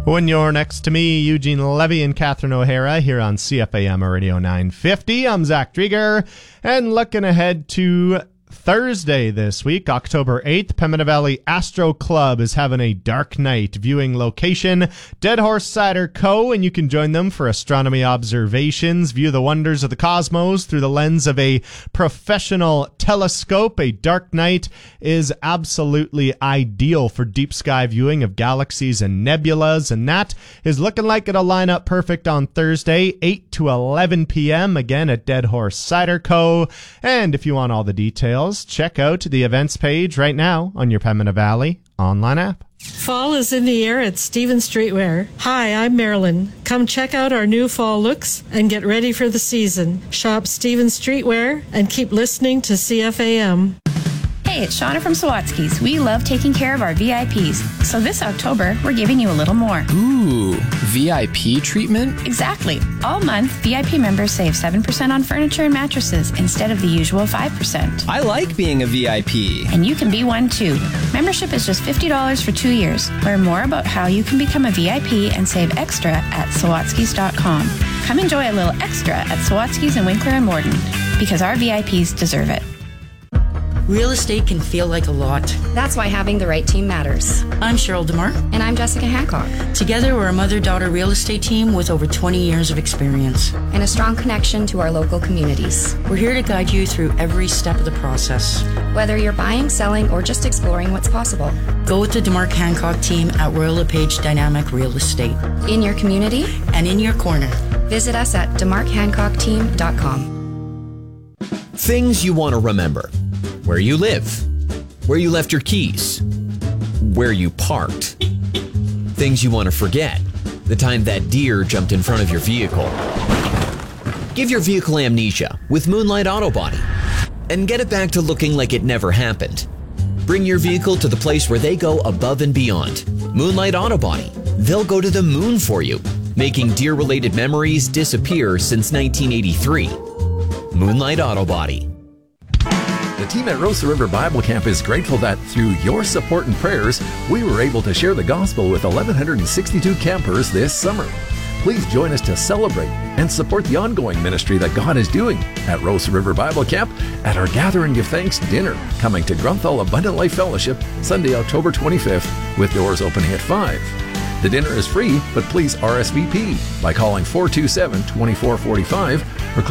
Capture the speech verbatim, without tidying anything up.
When you're next to me, Eugene Levy and Catherine O'Hara here on C F A M Radio nine fifty. I'm Zach Drieger, and looking ahead to Thursday this week, October eighth, Pembina Valley Astro Club is having a dark night viewing location, Dead Horse Cider Co., and you can join them for astronomy observations, view the wonders of the cosmos through the lens of a professional telescope. A dark night is absolutely ideal for deep sky viewing of galaxies and nebulas, and that is looking like it'll line up perfect on Thursday, eight to eleven p.m., again at Dead Horse Cider Co. And if you want all the details, check out the events page right now on your Pembina Valley online app. Fall is in the air at Stevens Streetwear. Hi, I'm Marilyn. Come check out our new fall looks and get ready for the season. Shop Stevens Streetwear and keep listening to C F A M. Hey, it's Shauna from Sawatsky's. We love taking care of our V I Ps. So this October, we're giving you a little more. Ooh, V I P treatment? Exactly. All month, V I P members save seven percent on furniture and mattresses instead of the usual five percent. I like being a V I P. And you can be one too. Membership is just fifty dollars for two years. Learn more about how you can become a V I P and save extra at Sawatsky's dot com. Come enjoy a little extra at Sawatsky's in Winkler and Morden, because our V I Ps deserve it. Real estate can feel like a lot. That's why having the right team matters. I'm Cheryl DeMar. And I'm Jessica Hancock. Together, we're a mother-daughter real estate team with over twenty years of experience. And a strong connection to our local communities. We're here to guide you through every step of the process. Whether you're buying, selling, or just exploring what's possible. Go with the DeMar Hancock team at Royal LePage Dynamic Real Estate. In your community. And in your corner. Visit us at demark hancock team dot com. Things you want to remember. Where you live, where you left your keys, where you parked. Things you want to forget. The time that deer jumped in front of your vehicle. Give your vehicle amnesia with Moonlight Auto Body and get it back to looking like it never happened. Bring your vehicle to the place where they go above and beyond. Moonlight Auto Body. They'll go to the moon for you, making deer-related memories disappear since nineteen eighty-three. Moonlight Auto Body. The team at Rose River Bible Camp is grateful that through your support and prayers, we were able to share the gospel with one thousand one hundred sixty-two campers this summer. Please join us to celebrate and support the ongoing ministry that God is doing at Rose River Bible Camp at our Gather and Give Thanks dinner coming to Grunthal Abundant Life Fellowship Sunday, October twenty-fifth, with doors opening at five. The dinner is free, but please R S V P by calling four two seven, two four four five or